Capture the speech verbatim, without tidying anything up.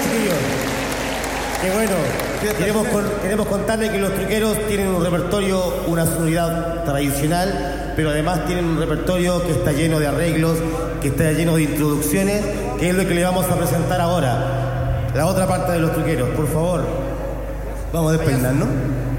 chiquillos. Qué bueno. Queremos, con, queremos contarles que los truqueros tienen un repertorio, una sonoridad tradicional, pero además tienen un repertorio que está lleno de arreglos, que está lleno de introducciones, que es lo que le vamos a presentar ahora. La otra parte de los truqueros, por favor. Vamos a despeinarnos.